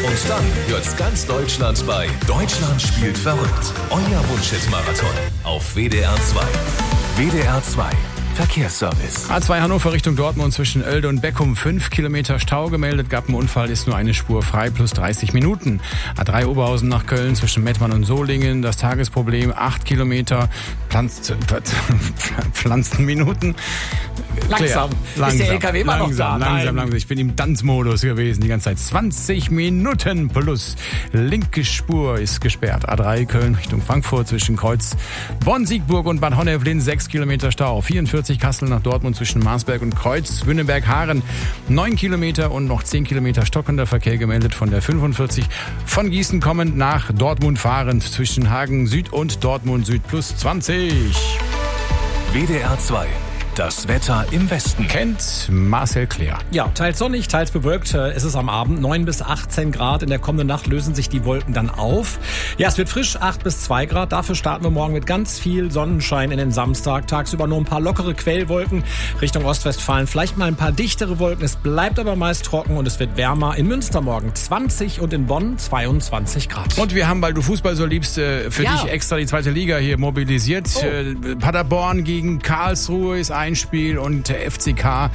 Und dann hört's ganz Deutschland bei Deutschland spielt verrückt. Euer Wunschhit-Marathon auf WDR 2. WDR 2. Verkehrsservice. A2 Hannover Richtung Dortmund zwischen Oelde und Beckum. 5 Kilometer Stau gemeldet. Gab einen Unfall, ist nur eine Spur frei, plus 30 Minuten. A3 Oberhausen nach Köln zwischen Mettmann und Solingen. Das Tagesproblem, 8 Kilometer, Pflanzenminuten. Langsam. Ist der LKW immer noch da? Langsam. Ich bin im Tanzmodus gewesen die ganze Zeit. 20 Minuten plus. Linke Spur ist gesperrt. A3 Köln Richtung Frankfurt zwischen Kreuz Bonn-Siegburg und Bad Honneflin. 6 Kilometer Stau. 44 Kassel nach Dortmund zwischen Marsberg und Kreuz. Wünnenberg-Haaren 9 Kilometer und noch 10 Kilometer stockender Verkehr gemeldet von der 45. Von Gießen kommend nach Dortmund fahrend zwischen Hagen Süd und Dortmund Süd plus 20. WDR 2. Das Wetter im Westen. Kennt Marcel Claire. Ja, teils sonnig, teils bewölkt. Es ist am Abend 9 bis 18 Grad. In der kommenden Nacht lösen sich die Wolken dann auf. Ja, es wird frisch, 8 bis 2 Grad. Dafür starten wir morgen mit ganz viel Sonnenschein in den Samstag. Tagsüber nur ein paar lockere Quellwolken Richtung Ostwestfalen. Vielleicht mal ein paar dichtere Wolken. Es bleibt aber meist trocken und es wird wärmer. In Münster morgen 20 und in Bonn 22 Grad. Und wir haben, weil du Fußball so liebst, für dich extra die zweite Liga hier mobilisiert. Paderborn gegen Karlsruhe ist ein Spiel und der FCK